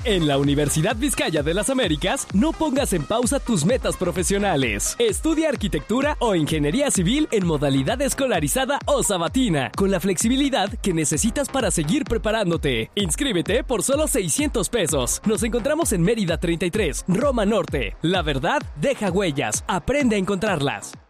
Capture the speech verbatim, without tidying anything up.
En la Universidad Vizcaya de las Américas, no pongas en pausa tus metas profesionales. Estudia arquitectura o ingeniería civil en modalidad escolarizada o sabatina, con la flexibilidad que necesitas para seguir preparándote. Inscríbete por solo seiscientos pesos. Nos encontramos en Mérida treinta y tres, Roma Norte. La verdad deja huellas. Aprende a encontrarlas.